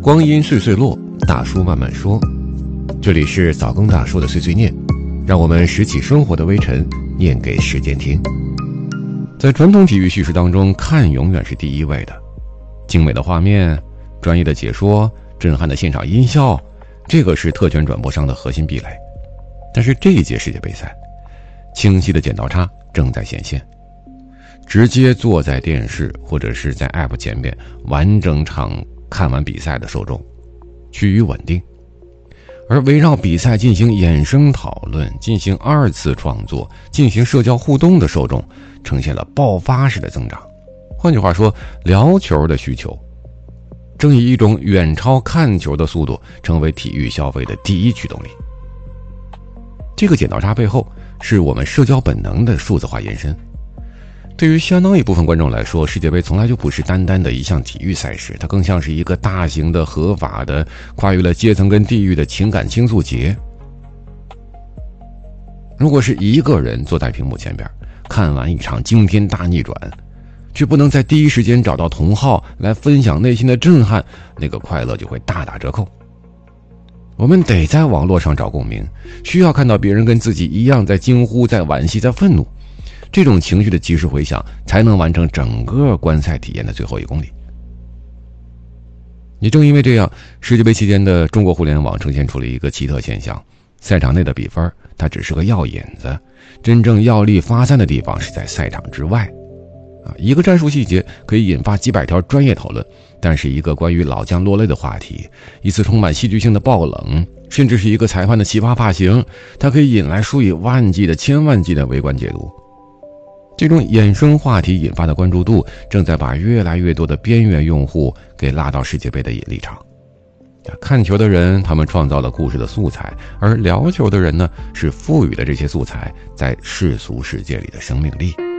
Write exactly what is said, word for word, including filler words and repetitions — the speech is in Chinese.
光阴岁岁落，大叔慢慢说。这里是早更大叔的碎碎念，让我们拾起生活的微尘，念给时间听。在传统体育叙事当中，看永远是第一位的。精美的画面，专业的解说，震撼的现场音效，这个是特权转播商的核心壁垒。但是这一届世界杯赛，清晰的剪刀差正在显现。直接坐在电视或者是在 App 前面完整场看完比赛的受众趋于稳定，而围绕比赛进行衍生讨论、进行二次创作、进行社交互动的受众呈现了爆发式的增长。换句话说，聊球的需求正以一种远超看球的速度成为体育消费的第一驱动力。这个剪刀差背后是我们社交本能的数字化延伸。对于相当一部分观众来说，世界杯从来就不是单单的一项体育赛事，它更像是一个大型的、合法的、跨越了阶层跟地域的情感倾诉节。如果是一个人坐在屏幕前边，看完一场惊天大逆转，却不能在第一时间找到同好来分享内心的震撼，那个快乐就会大打折扣。我们得在网络上找共鸣，需要看到别人跟自己一样在惊呼、在惋惜、在愤怒，这种情绪的及时回响才能完成整个观赛体验的最后一公里。也正因为这样，世界杯期间的中国互联网呈现出了一个奇特现象，赛场内的比分它只是个药引子，真正药力发散的地方是在赛场之外。一个战术细节可以引发几百条专业讨论，但是一个关于老将落泪的话题，一次充满戏剧性的爆冷，甚至是一个裁判的奇葩发型，它可以引来数以万计的千万计的围观解读。这种衍生话题引发的关注度正在把越来越多的边缘用户给拉到世界杯的引力场。看球的人，他们创造了故事的素材，而聊球的人呢，是赋予了这些素材在世俗世界里的生命力。